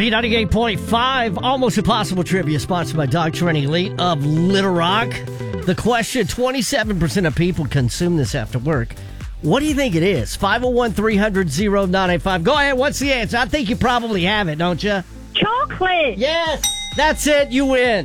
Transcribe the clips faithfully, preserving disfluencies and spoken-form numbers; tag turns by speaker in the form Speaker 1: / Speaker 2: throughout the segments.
Speaker 1: B ninety-eight point five, Almost Impossible Trivia, sponsored by Dog Training Elite of Little Rock. The question, twenty-seven percent of people consume this after work. What do you think it is? five oh one, three hundred, oh nine eight five. Go ahead, what's the answer? I think you probably have it, don't you?
Speaker 2: Chocolate.
Speaker 1: Yes, that's it, you win.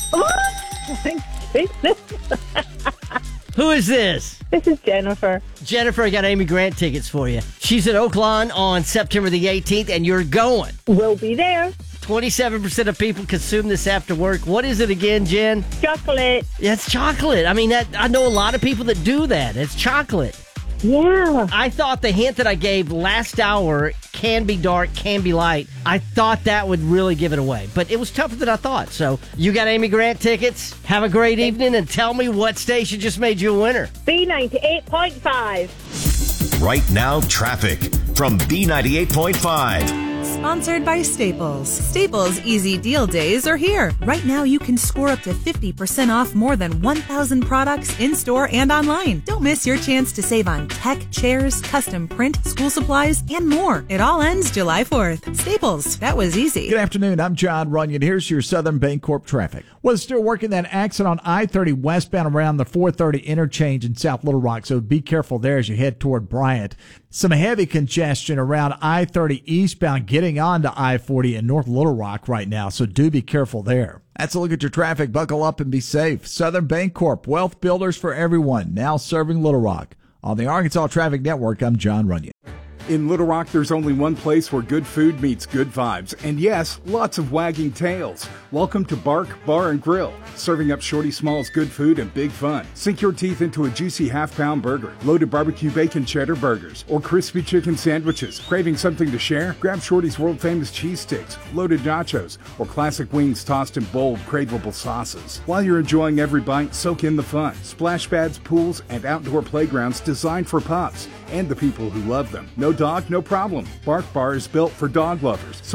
Speaker 1: Who is this?
Speaker 2: This is Jennifer.
Speaker 1: Jennifer, I got Amy Grant tickets for you. She's at Oaklawn on September the eighteenth, and you're going.
Speaker 2: We'll be there.
Speaker 1: twenty-seven percent of people consume this after work. What is it again, Jen?
Speaker 2: Chocolate.
Speaker 1: Yeah, it's chocolate. I mean, that I know a lot of people that do that. It's chocolate.
Speaker 2: Yeah.
Speaker 1: I thought the hint that I gave last hour, can be dark, can be light, I thought that would really give it away. But it was tougher than I thought. So you got Amy Grant tickets. Have a great evening, and tell me what station just made you a winner.
Speaker 2: B ninety-eight point five.
Speaker 3: Right now, traffic from B ninety-eight point five.
Speaker 4: Sponsored by Staples. Staples Easy Deal Days are here. Right now, you can score up to fifty percent off more than one thousand products in-store and online. Don't miss your chance to save on tech, chairs, custom print, school supplies, and more. It all ends July fourth. Staples. That was easy.
Speaker 5: Good afternoon. I'm John Runyon. Here's your Southern Bancorp traffic. Well, still working that accident on I thirty westbound around the four thirty interchange in South Little Rock, so be careful there as you head toward Bryant. Some heavy congestion around I thirty eastbound getting on to I forty in North Little Rock right now, so do be careful there. That's a look at your traffic. Buckle up and be safe. Southern Bancorp, wealth builders for everyone, now serving Little Rock. On the Arkansas Traffic Network, I'm John Runyon.
Speaker 6: In Little Rock, there's only one place where good food meets good vibes. And yes, lots of wagging tails. Welcome to Bark Bar and Grill, serving up Shorty Small's good food and big fun. Sink your teeth into a juicy half-pound burger, loaded barbecue bacon cheddar burgers, or crispy chicken sandwiches. Craving something to share? Grab Shorty's world-famous cheese sticks, loaded nachos, or classic wings tossed in bold, craveable sauces. While you're enjoying every bite, soak in the fun. Splash pads, pools, and outdoor playgrounds designed for pups and the people who love them. No dog, no problem. Bark Bar is built for dog lovers.